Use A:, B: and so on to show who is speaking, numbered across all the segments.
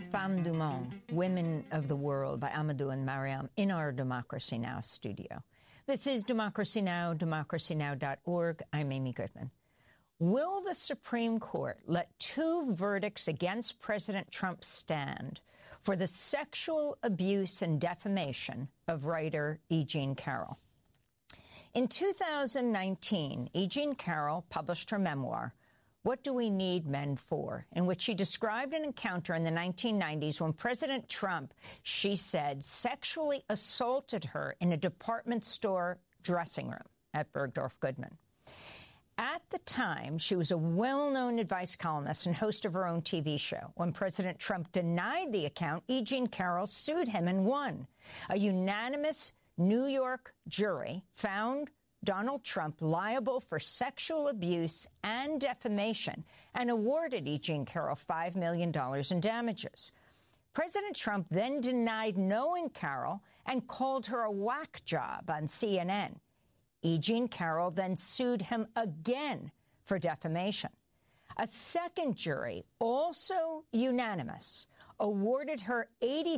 A: Femmes du Monde, Women of the World by Amadou and Mariam in our Democracy Now! Studio. This is Democracy Now!, democracynow.org. I'm Amy Goodman. Will the Supreme Court let two verdicts against President Trump stand for the sexual abuse and defamation of writer E. Jean Carroll? In 2019, E. Jean Carroll published her memoir, What Do We Need Men For?, in which she described an encounter in the 1990s when President Trump, she said, sexually assaulted her in a department store dressing room at Bergdorf Goodman. At the time, she was a well-known advice columnist and host of her own TV show. When President Trump denied the account, E. Jean Carroll sued him and won. A unanimous New York jury found Donald Trump liable for sexual abuse and defamation and awarded E. Jean Carroll $5 million in damages. President Trump then denied knowing Carroll and called her a whack job on CNN. E. Jean Carroll then sued him again for defamation. A second jury, also unanimous, awarded her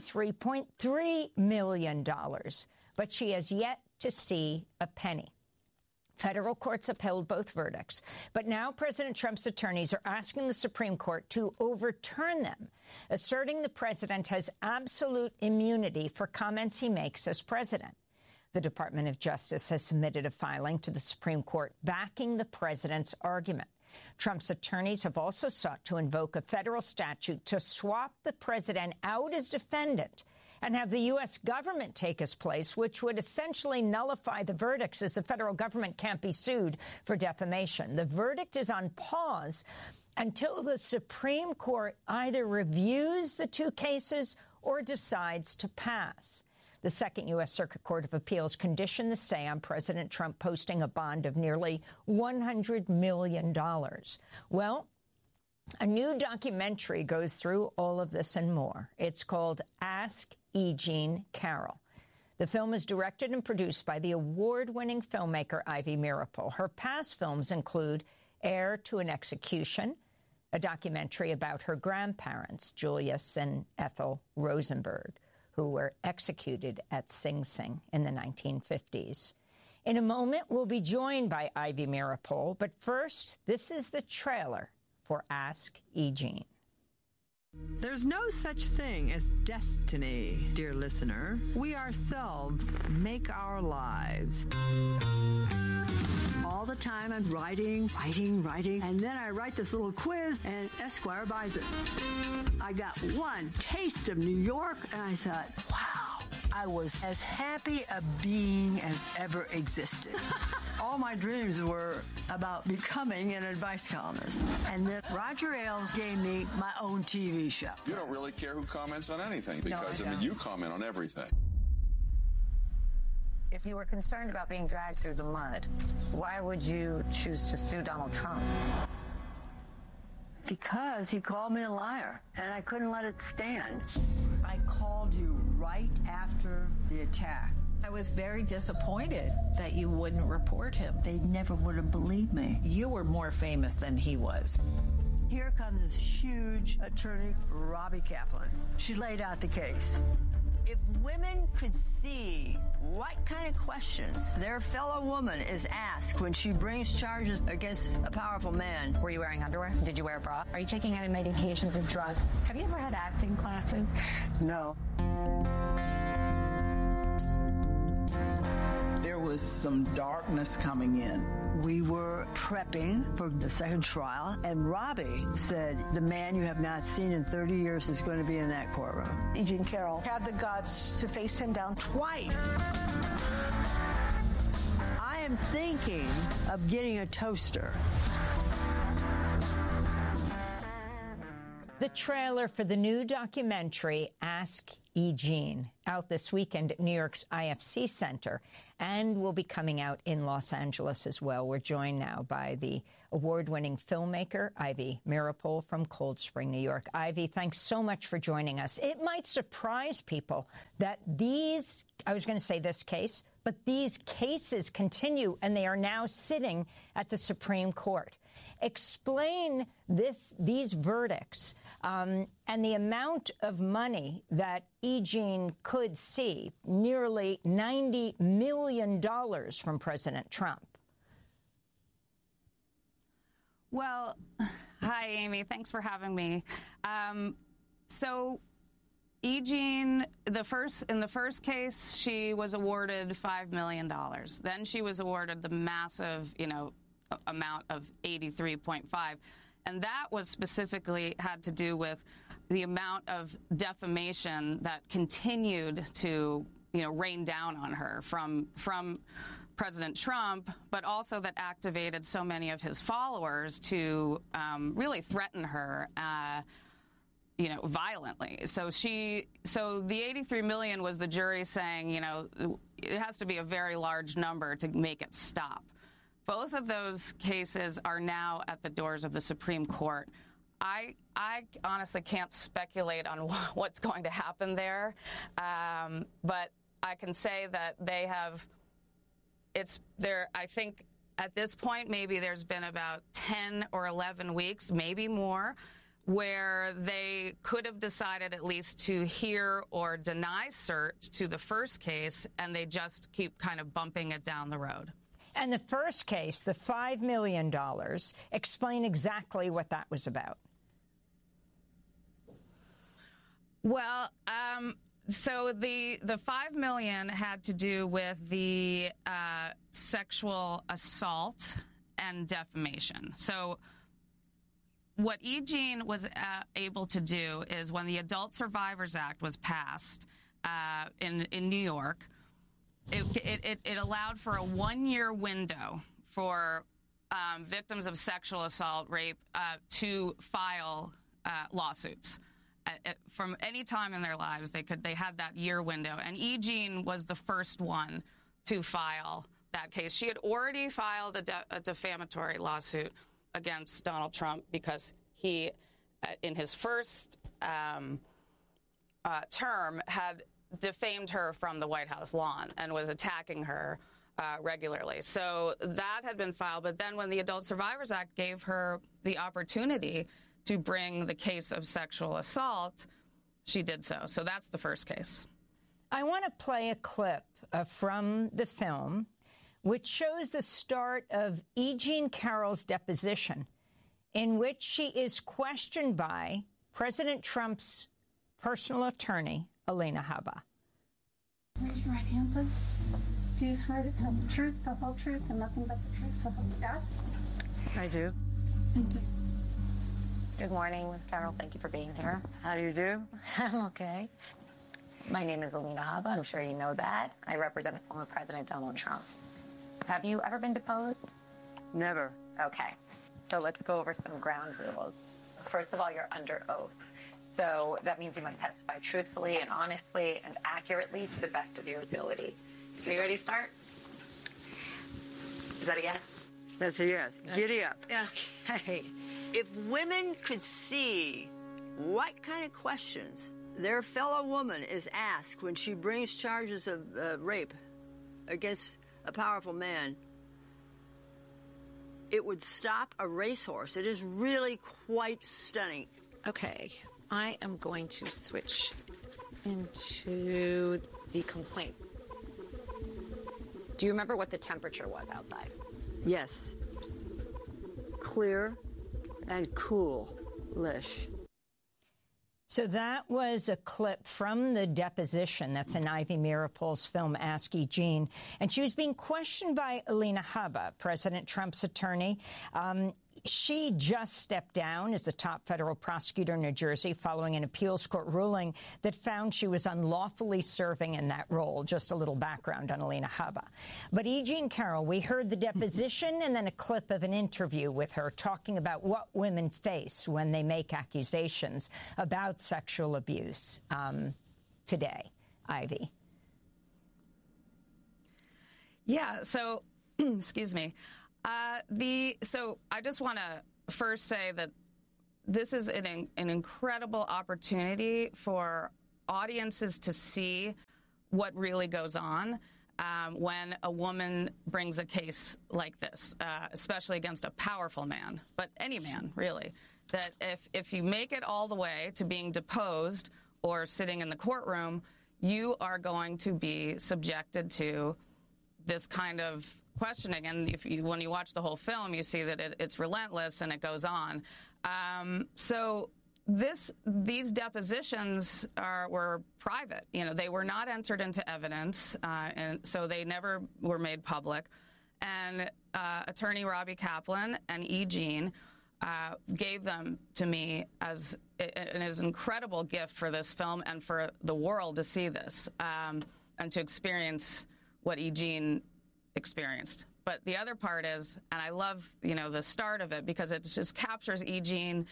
A: $83.3 million, but she has yet to see a penny. Federal courts upheld both verdicts, but now President Trump's attorneys are asking the Supreme Court to overturn them, asserting the president has absolute immunity for comments he makes as president. The Department of Justice has submitted a filing to the Supreme Court backing the president's argument. Trump's attorneys have also sought to invoke a federal statute to swap the president out as defendant and have the U.S. government take his place, which would essentially nullify the verdicts, as the federal government can't be sued for defamation. The verdict is on pause until the Supreme Court either reviews the two cases or decides to pass. The Second U.S. Circuit Court of Appeals conditioned the stay on President Trump posting a bond of nearly $100 million. Well, a new documentary goes through all of this and more. It's called Ask E. Jean Carroll. The film is directed and produced by the award-winning filmmaker Ivy Meeropol. Her past films include Heir to an Execution, a documentary about her grandparents, Julius and Ethel Rosenberg, who were executed at Sing Sing in the 1950s. In a moment, we'll be joined by Ivy Meeropol, but first, this is the trailer for Ask E. Jean.
B: There's no such thing as destiny, dear listener. We ourselves make our lives. All the time I'm writing, and then I write this little quiz, and Esquire buys it. I got one taste of New York, and I thought, wow, I was as happy a being as ever existed. All my dreams were about becoming an advice columnist. And then Roger Ailes gave me my own TV show.
C: You don't really care who comments on anything because, I mean, you comment on everything.
D: If you were concerned about being dragged through the mud, why would you choose to sue Donald Trump?
B: Because he called me a liar, and I couldn't let it stand.
E: I called you right after the attack.
F: I was very disappointed that you wouldn't report him.
E: They never would have believed me.
F: You were more famous than he was.
E: Here comes this huge attorney, Robbie Kaplan. She laid out the case. If women could see what kind of questions their fellow woman is asked when she brings charges against a powerful man.
D: Were you wearing underwear? Did you wear a bra? Are you taking any medications or drugs? Have you ever had acting classes?
E: No.
G: There was some darkness coming in.
E: We were prepping for the second trial, and Robbie said, the man you have not seen in 30 years is going to be in that courtroom.
F: E. Jean Carroll had the guts to face him down twice.
E: I am thinking of getting a toaster.
A: The trailer for the new documentary, Ask E. Jean, out this weekend at New York's IFC Center, and will be coming out in Los Angeles as well. We're joined now by the award-winning filmmaker, Ivy Meeropol from Cold Spring, New York. Ivy, thanks so much for joining us. It might surprise people that these, I was going to say this case, but these cases continue, and they are now sitting at the Supreme Court. Explain these verdicts and the amount of money that E. Jean could see, nearly $90 million from President Trump.
H: Well, hi, Amy. Thanks for having me. So E. Jean, in the first case, she was awarded $5 million. Then she was awarded the massive, amount of 83.5. And that was specifically had to do with the amount of defamation that continued to, rain down on her from President Trump, but also that activated so many of his followers to really threaten her, violently. So the 83 million was the jury saying, it has to be a very large number to make it stop. Both of those cases are now at the doors of the Supreme Court. I honestly can't speculate on what's going to happen there, but I can say that they have. I think at this point, maybe there's been about 10 or 11 weeks, maybe more, where they could have decided at least to hear or deny cert to the first case, and they just keep kind of bumping it down the road.
A: And the first case, the $5 million, explain exactly what that was about.
H: Well, so the $5 million had to do with the sexual assault and defamation. So what E. Jean was able to do is when the Adult Survivors Act was passed in New York, it allowed for a 1-year window for victims of sexual assault, rape, to file lawsuits. From any time in their lives, they had that year window. And E. Jean was the first one to file that case. She had already filed a defamatory lawsuit against Donald Trump because he, in his first term, had defamed her from the White House lawn and was attacking her regularly. So that had been filed. But then when the Adult Survivors Act gave her the opportunity to bring the case of sexual assault, she did so. So that's the first case.
A: I want to play a clip from the film, which shows the start of E. Jean Carroll's deposition, in which she is questioned by President Trump's personal attorney, Alina Habba.
I: Raise your right hand, please. Do you swear to tell the truth, the whole truth, and nothing but the truth, so help you God?
E: I do.
I: Thank you.
D: Good morning, Ms. Carroll. Thank you for being here.
E: How do you do?
D: I'm okay. My name is Alina Habba. I'm sure you know that. I represent former President Donald Trump. Have you ever been deposed?
E: Never.
D: Okay. So let's go over some ground rules. First of all, you're under oath. So that means you must testify truthfully and honestly and accurately to the best of your ability. Are you ready to start? Is that a yes?
E: That's a yes. Giddy up.
D: Yeah.
E: Hey.
B: If women could see what kind of questions their fellow woman is asked when she brings charges of rape against a powerful man, it would stop a racehorse. It is really quite stunning.
J: Okay, I am going to switch into the complaint. Do you remember what the temperature was outside?
E: Yes. Clear and cool-ish.
A: So that was a clip from the deposition. That's in Ivy Meeropol's film, Ask E. Jean. And she was being questioned by Alina Habba, President Trump's attorney. She just stepped down as the top federal prosecutor in New Jersey following an appeals court ruling that found she was unlawfully serving in that role. Just a little background on Alina Habba. But E. Jean Carroll, we heard the deposition and then a clip of an interview with her talking about what women face when they make accusations about sexual abuse today. Ivy.
H: Yeah, so, excuse me. So I just want to first say that this is an incredible opportunity for audiences to see what really goes on. when a woman brings a case like this, especially against a powerful man, but any man, really, that if you make it all the way to being deposed or sitting in the courtroom, you are going to be subjected to this kind of questioning. And when you watch the whole film, you see that it's relentless and it goes on. So these depositions were private. They were not entered into evidence, and so they never were made public. And attorney Robbie Kaplan and E. Jean gave them to me as an incredible gift for this film and for the world to see this and to experience what E. Jean experienced. But the other part is, and I love, the start of it because it just captures E. Jean,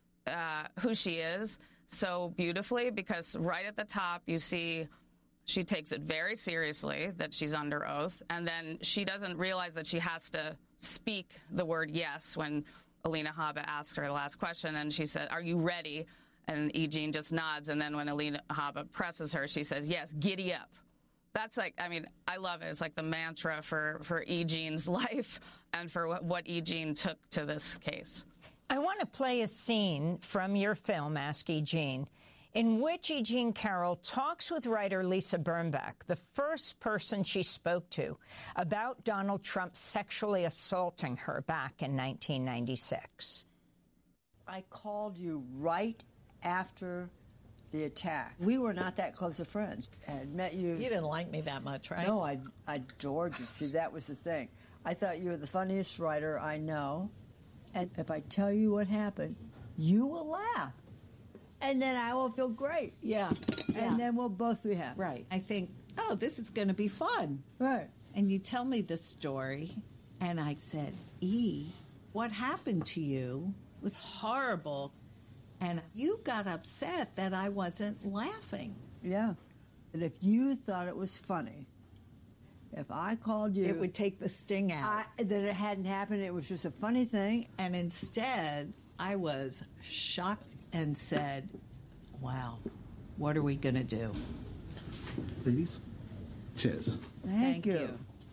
H: who she is, so beautifully, because right at the top you see she takes it very seriously that she's under oath, and then she doesn't realize that she has to speak the word yes when Alina Habba asked her the last question, and she said, "Are you ready?" And E. Jean just nods, and then when Alina Habba presses her, she says, "Yes, giddy up." That's I love it. It's like the mantra for E. Jean's life and for what E. Jean took to this case.
A: I want to play a scene from your film, Ask E. Jean, in which E. Jean Carroll talks with writer Lisa Birnbach, the first person she spoke to, about Donald Trump sexually assaulting her back in 1996.
B: I called you right after the attack. We were not that close of friends. I had met you.
F: You didn't like me that much, right?
B: No, I adored you. See, that was the thing. I thought you were the funniest writer I know. And if I tell you what happened, you will laugh. And then I will feel great.
F: Yeah.
B: And then we'll both be happy.
F: Right. I think, oh, this is going to be fun.
B: Right.
F: And you tell me this story, and I said, E, what happened to you was horrible. And you got upset that I wasn't laughing.
B: Yeah. And if you thought it was funny, if I called you...
F: It would take the sting out.
B: That it hadn't happened, it was just a funny thing.
F: And instead, I was shocked and said, wow, what are we going to do?
K: Ladies, cheers.
B: Thank you.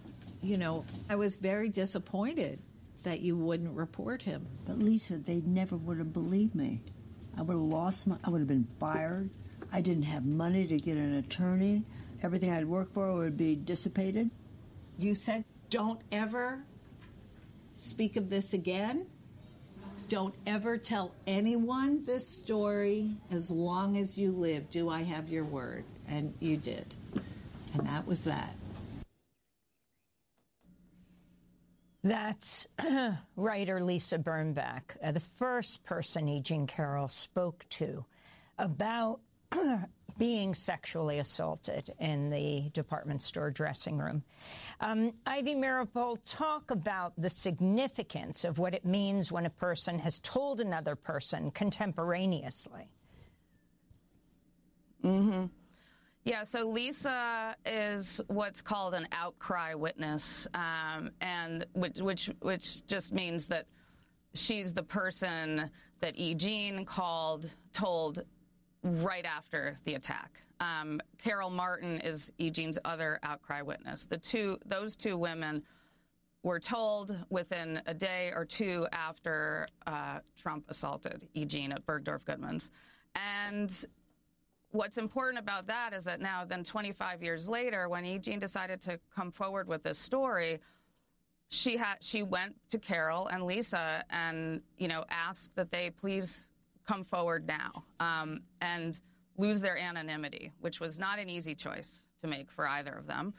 F: I was very disappointed that you wouldn't report him.
B: But Lisa, they never would have believed me. I would have I would have been fired. I didn't have money to get an attorney. Everything I'd worked for would be dissipated.
F: You said, don't ever speak of this again. Don't ever tell anyone this story as long as you live. Do I have your word? And you did. And that was that.
A: That's writer Lisa Birnbach, the first person E. Jean Carroll spoke to about being sexually assaulted in the department store dressing room. Ivy Meeropol, talk about the significance of what it means when a person has told another person contemporaneously.
H: Mm-hmm. Yeah, so Lisa is what's called an outcry witness, and which just means that she's the person that E. Jean told right after the attack. Carol Martin is E. Jean's other outcry witness. Those two women were told within a day or two after Trump assaulted E. Jean at Bergdorf Goodman's. And what's important about that is that now, then 25 years later, when E. Jean decided to come forward with this story, she went to Carol and Lisa and, asked that they please come forward now and lose their anonymity, which was not an easy choice to make for either of them.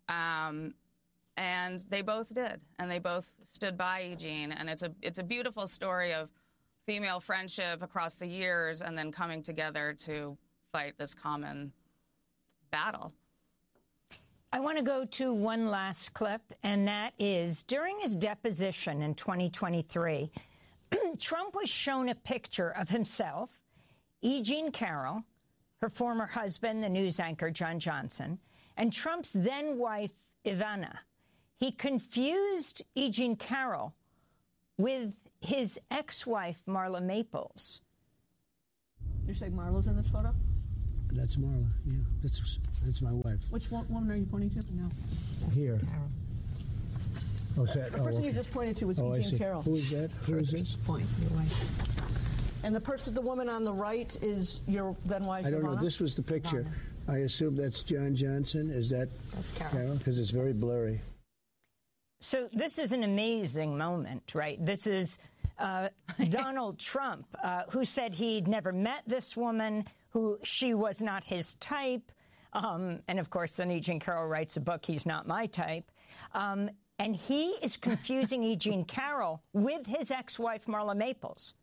H: And they both did, and they both stood by E. Jean, and it's a beautiful story of female friendship across the years and then coming together to fight this common battle.
A: I want to go to one last clip, and that is during his deposition in 2023, Trump was shown a picture of himself, E. Jean Carroll, her former husband, the news anchor John Johnson, and Trump's then-wife, Ivana. He confused E. Jean Carroll with his ex-wife, Marla Maples.
B: You say Marla's in this photo?
L: That's Marla. Yeah, that's my wife.
M: Which woman are you pointing to? No,
L: Here.
M: Carol.
L: Oh, is that?
M: The person you just pointed to was E. Jean Carroll.
L: Who is that? Who is this?
M: Point. Your wife. And the woman on the right is your then wife.
L: I don't
M: Ivana?
L: know. This was the picture. Ivana. I assume that's John Johnson. Is that?
M: That's Carol.
L: Because it's very blurry.
A: So this is an amazing moment, right? This is Donald Trump, who said he'd never met this woman, who she was not his type. And, of course, then E. Jean Carroll writes a book, He's Not My Type. And he is confusing E. Jean Carroll with his ex-wife, Marla Maples.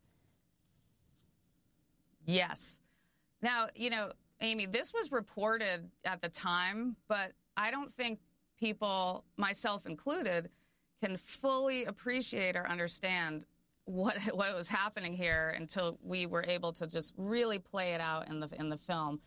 H: Yes. Now, Amy, this was reported at the time, but I don't think people, myself included, can fully appreciate or understand what was happening here until we were able to just really play it out in the film.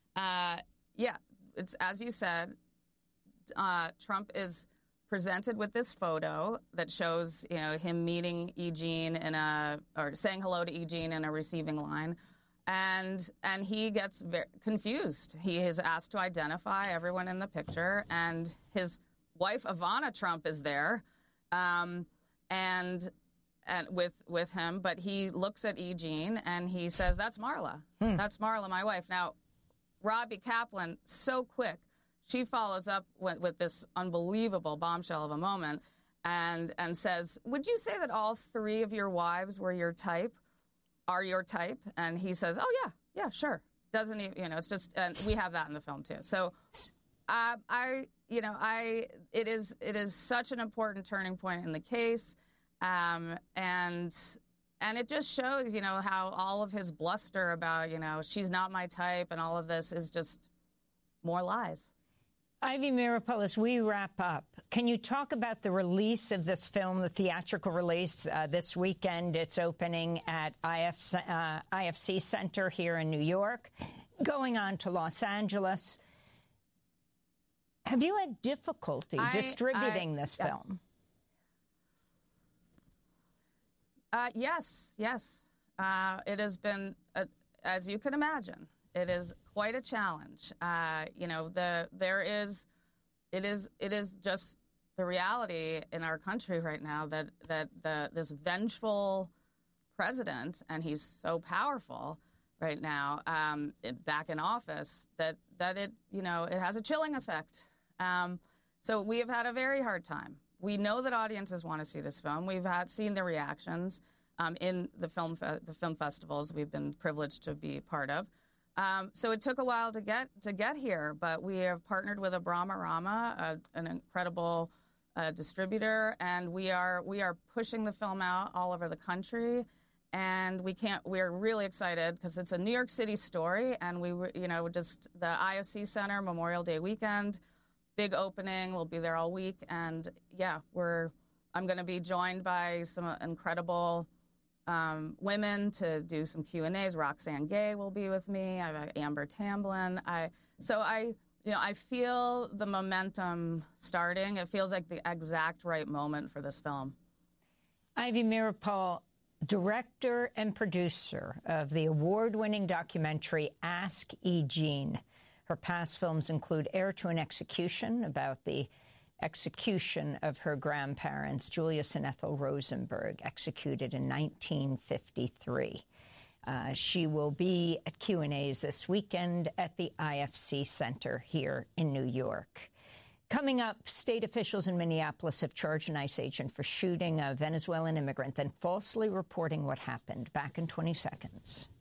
H: It's as you said. Trump is presented with this photo that shows him meeting E. Jean or saying hello to E. Jean in a receiving line. And he gets very confused. He is asked to identify everyone in the picture, and his wife Ivana Trump is there, and with him. But he looks at E. Jean and he says, "That's Marla. That's Marla, my wife." Now, Robbie Kaplan, so quick, she follows up with this unbelievable bombshell of a moment, and says, "Would you say that all three of your wives were your type? Are your type?" And he says, "Oh yeah, sure." Doesn't even, it's just, and we have that in the film too. So, it is such an important turning point in the case, and it just shows, how all of his bluster about, she's not my type and all of this is just more lies.
A: Ivy Meeropol, as we wrap up, can you talk about the release of this film, the theatrical release this weekend? It's opening at IFC Center here in New York, going on to Los Angeles. Have you had difficulty distributing this film? Yes.
H: It has been, as you can imagine, it is quite a challenge. It is just the reality in our country right now that this vengeful president, and he's so powerful right now, back in office, that it has a chilling effect. So we have had a very hard time. We know that audiences want to see this film. We've seen the reactions in the film festivals we've been privileged to be part of. So it took a while to get here, but we have partnered with Abramarama, an incredible distributor, and we are pushing the film out all over the country. And we're really excited because it's a New York City story, and just the IFC Center Memorial Day weekend, big opening. We'll be there all week, and I'm going to be joined by some incredible women to do some Q&As. Roxane Gay will be with me. I have Amber Tamblyn. I feel the momentum starting. It feels like the exact right moment for this film.
A: Ivy Meeropol, director and producer of the award-winning documentary Ask E. Jean. Her past films include Heir to an Execution, about the execution of her grandparents, Julius and Ethel Rosenberg, executed in 1953. She will be at Q&As this weekend at the IFC Center here in New York. Coming up, state officials in Minneapolis have charged an ICE agent for shooting a Venezuelan immigrant, then falsely reporting what happened. Back in 20 seconds.